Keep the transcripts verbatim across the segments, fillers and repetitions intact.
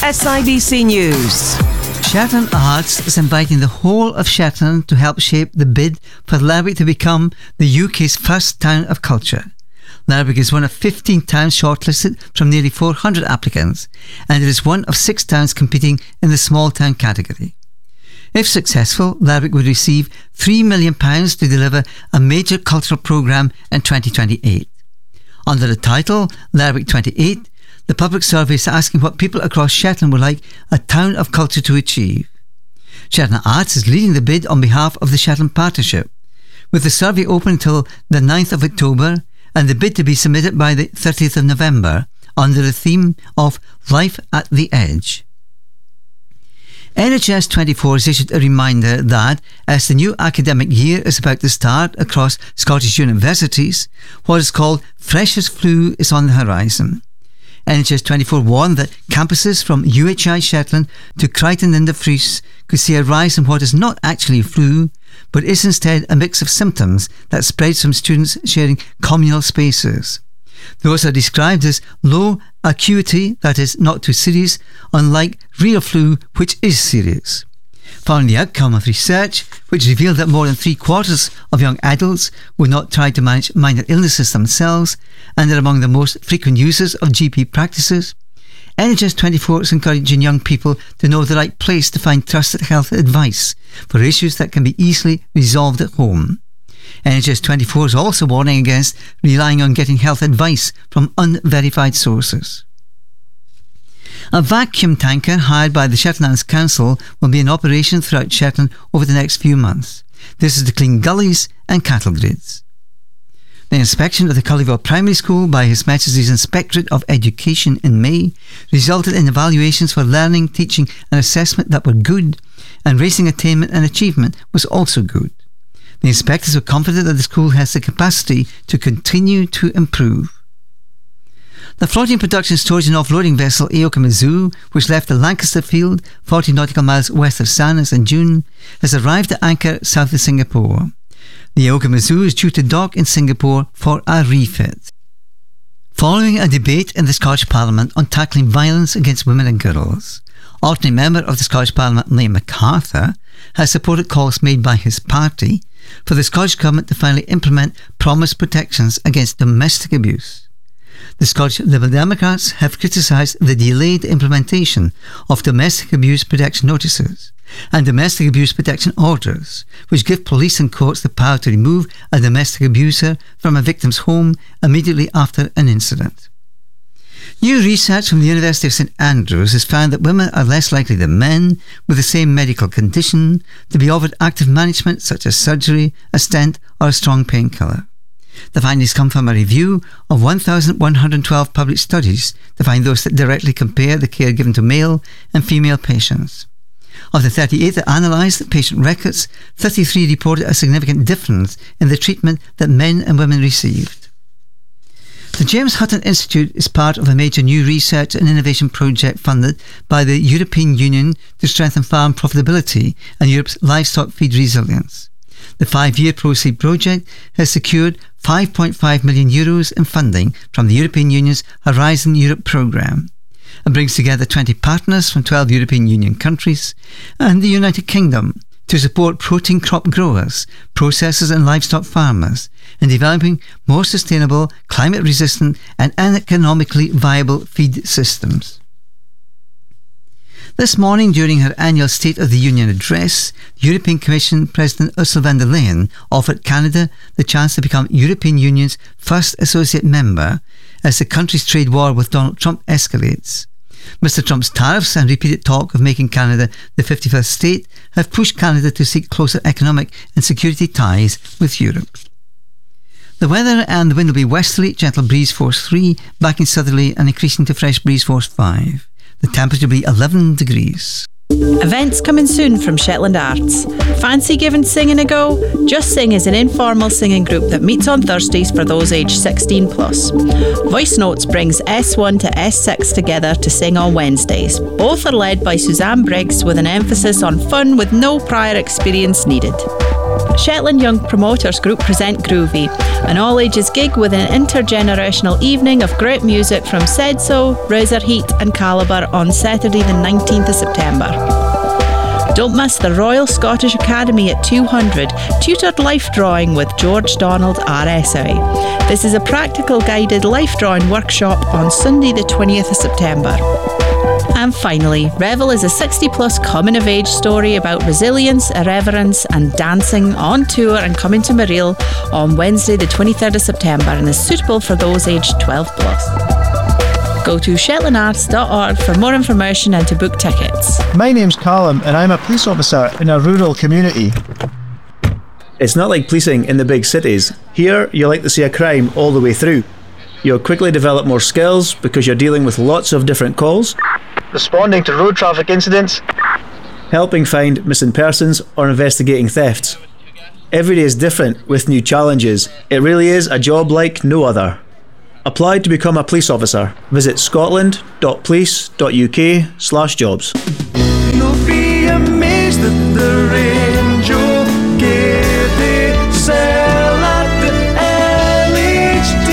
S I B C News. Shetland Arts is inviting the whole of Shetland to help shape the bid for Lerwick to become the U K's first town of culture. Lerwick is one of fifteen towns shortlisted from nearly four hundred applicants, and it is one of six towns competing in the small town category. If successful, Lerwick would receive three million pounds to deliver a major cultural programme in twenty twenty-eight. Under the title Lerwick twenty-eight, the public survey is asking what people across Shetland would like a town of culture to achieve. Shetland Arts is leading the bid on behalf of the Shetland Partnership, with the survey open until the ninth of October and the bid to be submitted by the thirtieth of November under the theme of Life at the Edge. N H S twenty-four has issued a reminder that, as the new academic year is about to start across Scottish universities, what is called Freshers' Flu is on the horizon. N H S twenty-four warned that campuses from U H I Shetland to Crichton in the Fries could see a rise in what is not actually a flu, but is instead a mix of symptoms that spreads from students sharing communal spaces. Those are described as low acuity, that is, not too serious, unlike real flu, which is serious. Following the outcome of research, which revealed that more than three quarters of young adults would not try to manage minor illnesses themselves and are among the most frequent users of G P practices, N H S twenty-four is encouraging young people to know the right place to find trusted health advice for issues that can be easily resolved at home. N H S twenty-four is also warning against relying on getting health advice from unverified sources. A vacuum tanker hired by the Shetlands Council will be in operation throughout Shetland over the next few months. This is to clean gullies and cattle grids. The inspection of the Cullyville Primary School by His Majesty's Inspectorate of Education in May resulted in evaluations for learning, teaching and assessment that were good, and racing attainment and achievement was also good. The inspectors were confident that the school has the capacity to continue to improve. The floating production, storage and offloading vessel Aoka Mizzou, which left the Lancaster field forty nautical miles west of Sandnes in June, has arrived at anchor south of Singapore. The Aoka Mizzou is due to dock in Singapore for a refit. Following a debate in the Scottish Parliament on tackling violence against women and girls, alternate member of the Scottish Parliament Liam MacArthur has supported calls made by his party for the Scottish Government to finally implement promised protections against domestic abuse. The Scottish Liberal Democrats have criticised the delayed implementation of domestic abuse protection notices and domestic abuse protection orders, which give police and courts the power to remove a domestic abuser from a victim's home immediately after an incident. New research from the University of St Andrews has found that women are less likely than men with the same medical condition to be offered active management such as surgery, a stent or a strong painkiller. The findings come from a review of one thousand one hundred twelve published studies to find those that directly compare the care given to male and female patients. Of the thirty-eight that analysed patient records, thirty-three reported a significant difference in the treatment that men and women received. The James Hutton Institute is part of a major new research and innovation project funded by the European Union to strengthen farm profitability and Europe's livestock feed resilience. The five-year ProSeed project has secured five point five million euros in funding from the European Union's Horizon Europe programme and brings together twenty partners from twelve European Union countries and the United Kingdom to support protein crop growers, processors and livestock farmers in developing more sustainable, climate-resistant and economically viable feed systems. This morning, during her annual State of the Union address, the European Commission President Ursula von der Leyen offered Canada the chance to become European Union's first associate member as the country's trade war with Donald Trump escalates. Mister Trump's tariffs and repeated talk of making Canada the fifty-fifth state have pushed Canada to seek closer economic and security ties with Europe. The weather and the wind will be westerly, gentle breeze force three, backing southerly and increasing to fresh breeze force five. The temperature will be eleven degrees. Events coming soon from Shetland Arts. Fancy giving singing a go? Just Sing is an informal singing group that meets on Thursdays for those aged sixteen plus. Voice Notes brings S one to S six together to sing on Wednesdays. Both are led by Suzanne Briggs with an emphasis on fun with no prior experience needed. Shetland Young Promoters Group present Groovy, an all-ages gig with an intergenerational evening of great music from Sedso, Razor Heat and Calibre on Saturday the nineteenth of September. Don't miss the Royal Scottish Academy at two hundred, tutored life drawing with George Donald R S I. This is a practical guided life drawing workshop on Sunday the twentieth of September. And finally, Revel is a sixty plus coming of age story about resilience, irreverence and dancing on tour and coming to Mareel on Wednesday the twenty-third of September and is suitable for those aged twelve plus. Go to shetland arts dot org for more information and to book tickets. My name's Callum and I'm a police officer in a rural community. It's not like policing in the big cities. Here, you like to see a crime all the way through. You'll quickly develop more skills because you're dealing with lots of different calls, Responding to road traffic incidents, helping find missing persons or investigating thefts. Every day is different with new challenges. It really is a job like no other. Apply to become a police officer. Visit scotland dot police dot u k slash jobs. You'll be amazed at the range of gear they sell at the L H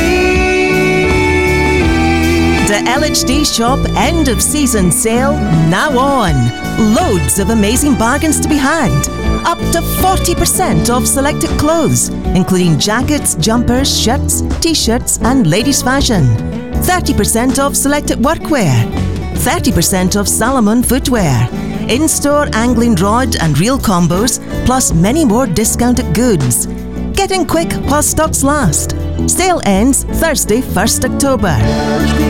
D. The L H D Shop end of season sale now on. Loads of amazing bargains to be had. Up to forty percent off selected clothes, including jackets, jumpers, shirts, t-shirts and ladies' fashion. thirty percent off selected workwear. thirty percent off Salomon footwear. In-store angling rod and reel combos, plus many more discounted goods. Get in quick while stocks last. Sale ends Thursday, first October.